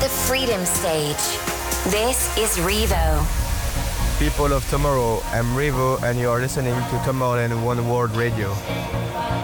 the Freedom Stage. This is Revo. People of tomorrow, I'm Revo and you are listening to Tomorrowland One World Radio.